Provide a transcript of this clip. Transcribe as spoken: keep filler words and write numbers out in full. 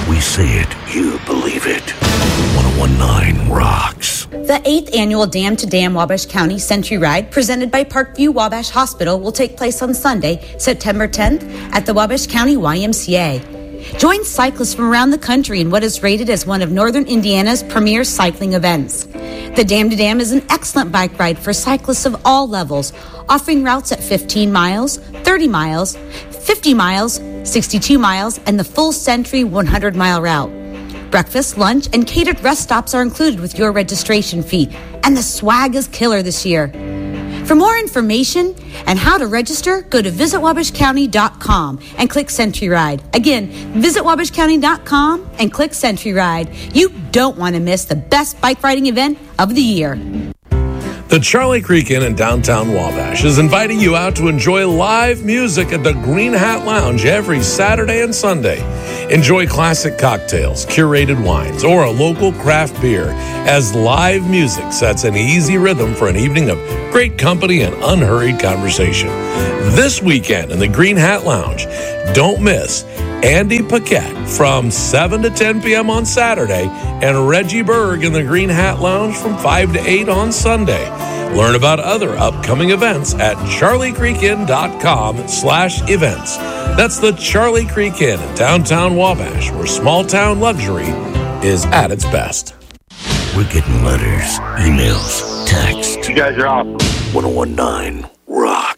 We say it, you believe it. ten nineteen rocks. The eighth annual Dam to Dam Wabash County Century Ride, presented by Parkview Wabash Hospital, will take place on Sunday, September tenth, at the Wabash County Y M C A. Join cyclists from around the country in what is rated as one of Northern Indiana's premier cycling events. The Dam to Dam is an excellent bike ride for cyclists of all levels, offering routes at fifteen miles, thirty miles, fifty miles, sixty-two miles, and the full Century one hundred mile route. Breakfast, lunch, and catered rest stops are included with your registration fee, and the swag is killer this year. For more information and how to register, go to visit wabash county dot com and click Century Ride. Again, visit wabash county dot com and click Century Ride. You don't want to miss the best bike riding event of the year. The Charlie Creek Inn in downtown Wabash is inviting you out to enjoy live music at the Green Hat Lounge every Saturday and Sunday. Enjoy classic cocktails, curated wines, or a local craft beer as live music sets an easy rhythm for an evening of great company and unhurried conversation. This weekend in the Green Hat Lounge, don't miss Andy Paquette from seven to ten p.m. on Saturday and Reggie Berg in the Green Hat Lounge from five to eight on Sunday. Learn about other upcoming events at charliecreekin.com slash events. That's the Charlie Creek Inn in downtown Wabash, where small-town luxury is at its best. We're getting letters, emails, texts. You guys are awesome. ten nineteen rock.